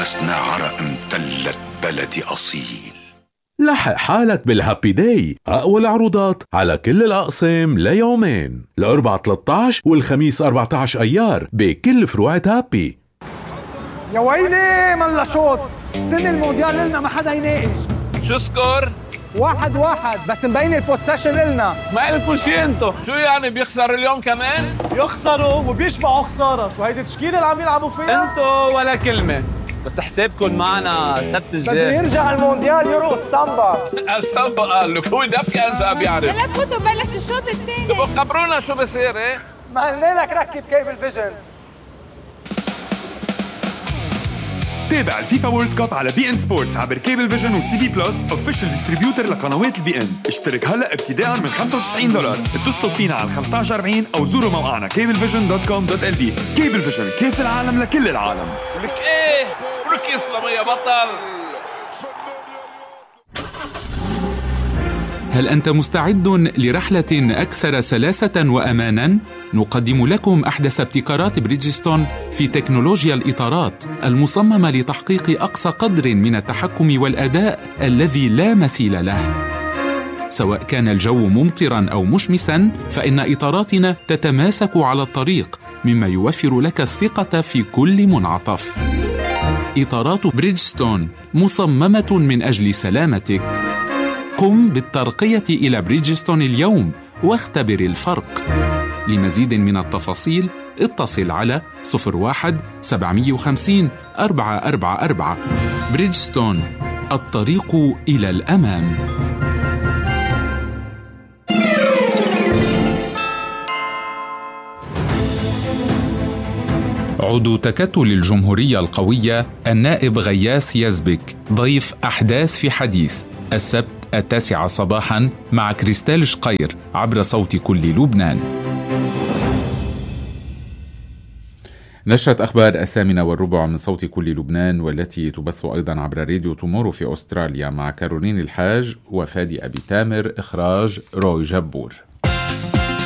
نفسنا عرق امتلت بلدي أصيل. لحق حالك بالهابي داي، أقوى العروضات على كل الأقسام ليومين، الأربعاء 13 والخميس 14 أيار بكل فروع هابي. يا ويلي ملا شوط، السنة المونديال لنا ما حدا يناقش. شو سكور؟ 1-1 بس مبين البوسيشن لنا. ما إلكم شي انتو. شو يعني بيخسر اليوم كمان؟ يخسروا وبيشبعوا خسارة. شو هيدي التشكيلة اللي عم يلعبوا فيها؟ انتو ولا كلمة، بس حسابكم معنا سبت الجاي. بده يرجع المونديال يرقص سامبا. السامبا قال لك هو دبكة انسى بيعرف. هلا فوتوا بلش الشوط الثاني. تبقوا خبرونا شو بصير. ايه ما قلنا لك ركب كيبل فيجن. تابع الفيفا وورلد كاب على بي ان سبورتس عبر كيبل فيجن وسي بي بلس اوفيشال ديستريبيوتر لقنوات البي ان. اشترك هلا ابتداء من $95. اتصلوا فينا على 1540 او زوروا موقعنا cablevision.com.lb. كيبل فيجن، كاس العالم لكل العالم. ولك ايه ولك يسلم يا بطل. هل أنت مستعد لرحلة أكثر سلاسة وأماناً؟ نقدم لكم أحدث ابتكارات بريدجستون في تكنولوجيا الإطارات المصممة لتحقيق أقصى قدر من التحكم والأداء الذي لا مثيل له. سواء كان الجو ممطراً أو مشمساً، فإن إطاراتنا تتماسك على الطريق، مما يوفر لك الثقة في كل منعطف. إطارات بريدجستون مصممة من أجل سلامتك. قم بالترقية إلى بريدجستون اليوم واختبر الفرق. لمزيد من التفاصيل اتصل على 01-750-444. بريدجستون، الطريق إلى الأمام. عضو تكتل الجمهورية القوية النائب غياث يزبك ضيف أحداث في حديث السبت 9 صباحا مع كريستال شقير عبر صوت كل لبنان. نشرة أخبار 8:15 من صوت كل لبنان، والتي تبث أيضا عبر راديو تومورو في أستراليا، مع كارولين الحاج وفادي أبي تامر. إخراج روي جبور.